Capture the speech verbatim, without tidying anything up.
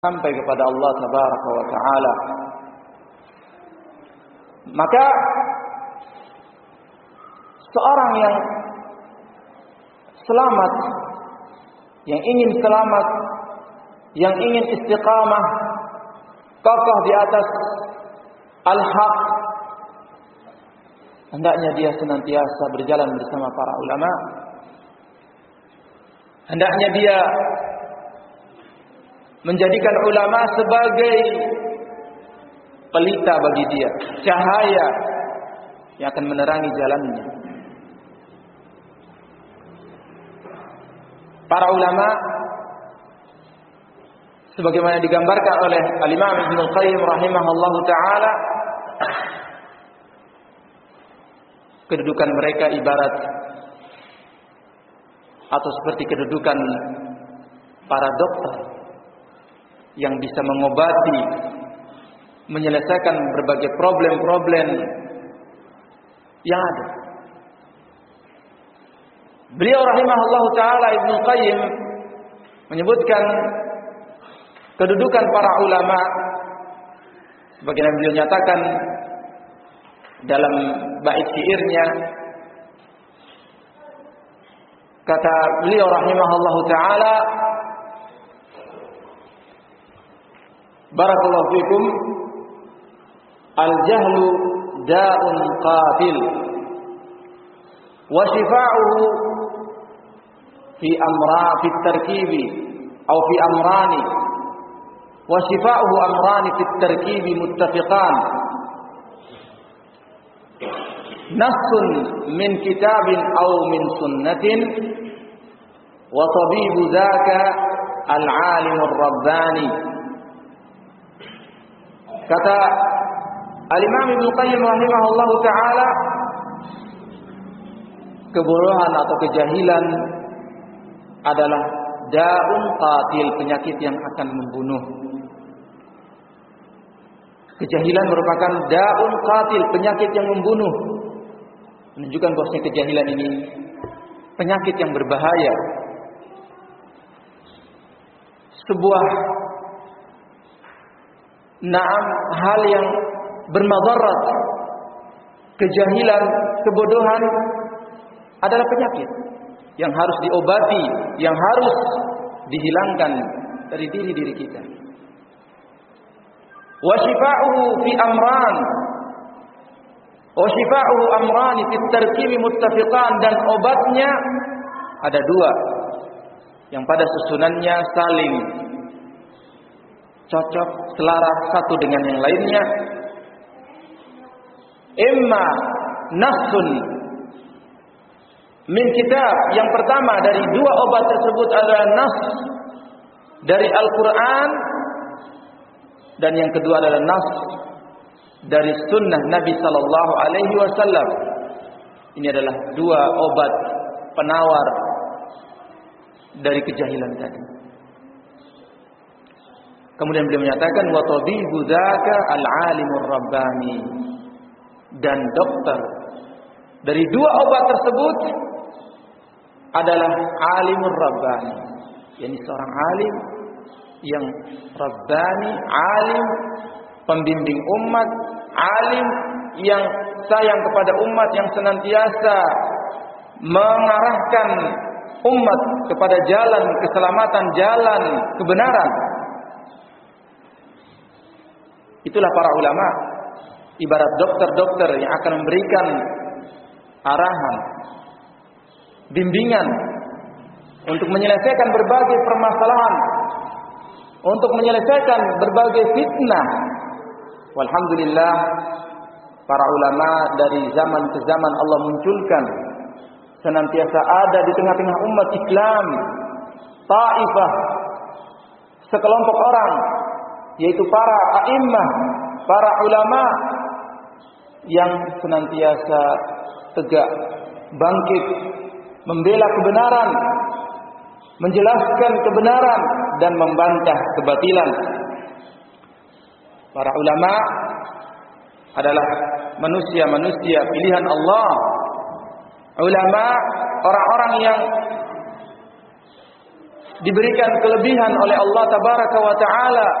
sampai kepada Allah Tabaraka wa Ta'ala. Maka seorang yang selamat, yang ingin selamat, yang ingin istiqamah, kokoh di atas al-haq, hendaknya dia senantiasa berjalan bersama para ulama. Hendaknya dia menjadikan ulama sebagai pelita bagi dia, cahaya yang akan menerangi jalannya. Para ulama sebagaimana digambarkan oleh Al-Imam Ibnu Qayyim rahimahullahu taala, kedudukan mereka ibarat atau seperti kedudukan para dokter yang bisa mengobati, menyelesaikan berbagai problem-problem yang ada. Beliau rahimahullahu taala Ibnu Qayyim menyebutkan kedudukan para ulama sebagaimana beliau nyatakan dalam bait syairnya. Kata beliau rahimahullahu taala, barakallahu fikum, al-jahlu da'un qatil wa shifa'uhu fi amra fi tarkibi atau fi amrani wa shifa'uhu amrani fi tarkibi muttafiqan, nassun min kitabin aw min sunnatin wa tabibu dzaka al-alimur rabbani. Kata Al-Imam Ibnu Qayyim rahimahullahu taala, kebodohan atau kejahilan adalah da'un qatil, penyakit yang akan membunuh. Kejahilan merupakan da'un qatil, penyakit yang membunuh. Menunjukkan bahwasanya kejahilan ini penyakit yang berbahaya. Sebuah Naam, hal yang bermadarat. Kejahilan, kebodohan adalah penyakit yang harus diobati, yang harus dihilangkan dari diri-diri kita. Wa shifa'uhu fi amran, wa shifa'uhu amrani fi tarkibi muttafiqan, dan obatnya ada dua yang pada susunannya saling cocok, selaras satu dengan yang lainnya. Imma nassun min kitab, yang pertama dari dua obat tersebut adalah nas dari Al-Quran, dan yang kedua adalah nas dari sunnah Nabi Sallallahu Alaihi Wasallam. Ini adalah dua obat penawar dari kejahilan tadi. Kemudian beliau menyatakan wa tabibu dzaka al-alimur rabbani, dan dokter dari dua obat tersebut adalah alimur rabbani, yakni seorang alim yang rabbani, alim pembimbing umat, alim yang sayang kepada umat, yang senantiasa mengarahkan umat kepada jalan keselamatan, jalan kebenaran. Itulah para ulama, ibarat dokter-dokter yang akan memberikan arahan, bimbingan untuk menyelesaikan berbagai permasalahan, untuk menyelesaikan berbagai fitnah. Walhamdulillah, para ulama dari zaman ke zaman Allah munculkan, senantiasa ada di tengah-tengah umat Islam, taifah, sekelompok orang, yaitu para a'immah, para ulama yang senantiasa tegak, bangkit, membela kebenaran, menjelaskan kebenaran dan membantah kebatilan. Para ulama adalah manusia-manusia pilihan Allah. Ulama orang-orang yang diberikan kelebihan oleh Allah tabaraka wa taala